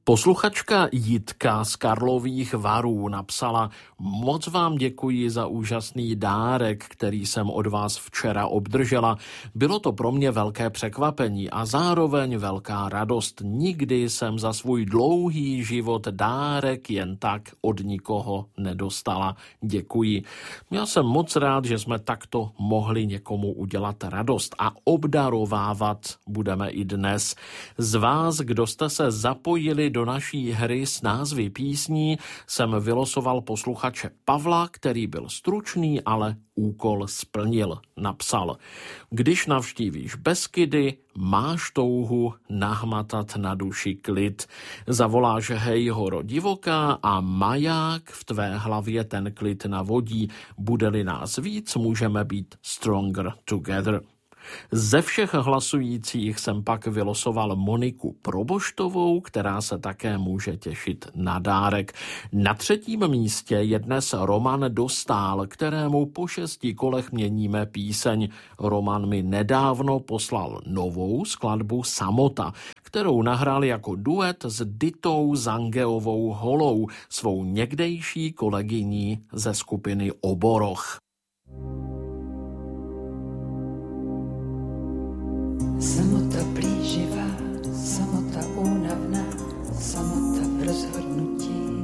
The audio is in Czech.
Posluchačka Jitka z Karlových Varů napsala: Moc vám děkuji za úžasný dárek, který jsem od vás včera obdržela. Bylo to pro mě velké překvapení a zároveň velká radost. Nikdy jsem za svůj dlouhý život dárek jen tak od nikoho nedostala. Děkuji. Já jsem moc rád, že jsme takto mohli někomu udělat radost a obdarovávat budeme i dnes. Z vás, kdo jste se zapojili do naší hry s názvy písní, jsem vylosoval posluchače Pavla, který byl stručný, ale úkol splnil. Napsal: Když navštívíš Beskydy, máš touhu nahmatat na duši klid. Zavoláš Hej horo divoká a maják v tvé hlavě ten klid navodí. Bude-li nás víc, můžeme být stronger together. Ze všech hlasujících jsem pak vylosoval Moniku Proboštovou, která se také může těšit na dárek. Na 3. místě je dnes Roman Dostál, kterému po 6 kolech měníme píseň. Roman mi nedávno poslal novou skladbu Samota, kterou nahrál jako duet s Ditou Zangeovou Holou, svou někdejší kolegyní ze skupiny Oboroch. Samota plíživá, samota únavná, samota v rozhodnutí.